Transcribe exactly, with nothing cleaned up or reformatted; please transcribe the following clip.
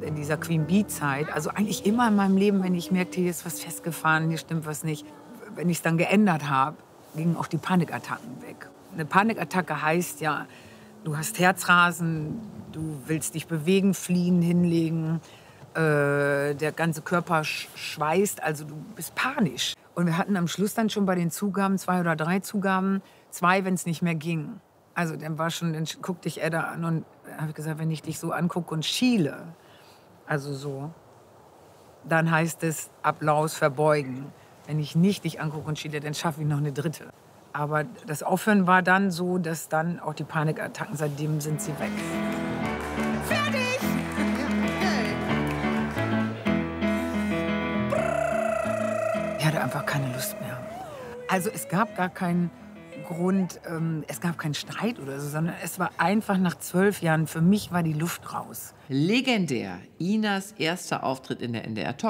in dieser Queen Bee-Zeit, also eigentlich immer in meinem Leben, wenn ich merkte, hier ist was festgefahren, hier stimmt was nicht, wenn ich es dann geändert habe, gingen auch die Panikattacken weg. Eine Panikattacke heißt ja, du hast Herzrasen, du willst dich bewegen, fliehen, hinlegen, äh, der ganze Körper sch schweißt, also du bist panisch. Und wir hatten am Schluss dann schon bei den Zugaben, zwei oder drei Zugaben, zwei, wenn es nicht mehr ging. Also dann war schon, dann guckte ich Edda an und habe ich gesagt, wenn ich dich so angucke und schiele, also so, dann heißt es Applaus verbeugen. Wenn ich nicht dich angucke und schiele, dann schaffe ich noch eine dritte. Aber das Aufhören war dann so, dass dann auch die Panikattacken, seitdem sind sie weg. Fertig! Ich hatte einfach keine Lust mehr. Also es gab gar keinen Grund, ähm, es gab keinen Streit oder so, sondern es war einfach nach zwölf Jahren, für mich war die Luft raus. Legendär. Inas erster Auftritt in der N D R Talk.